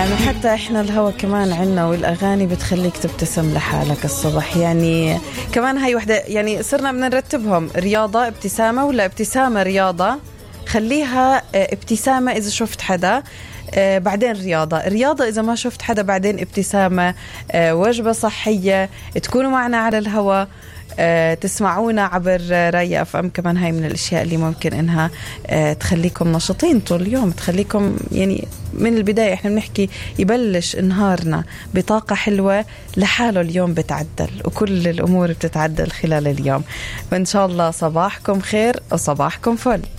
يعني حتى إحنا الهوا كمان عنا والأغاني بتخليك تبتسم لحالك الصبح. يعني كمان هاي وحدة، يعني صرنا بدنا نرتبهم، رياضة ابتسامة ولا ابتسامة رياضة. خليها ابتسامة إذا شفت حدا، بعدين رياضة إذا ما شفت حدا، بعدين ابتسامة، وجبة صحية، تكونوا معنا على الهوا، تسمعونا عبر رأي أف أم. كمان هاي من الأشياء اللي ممكن إنها تخليكم نشطين طول اليوم، تخليكم يعني من البداية إحنا بنحكي يبلش نهارنا بطاقة حلوة لحاله. اليوم بتعدل وكل الأمور بتتعدل خلال اليوم، فإن شاء الله صباحكم خير وصباحكم فل.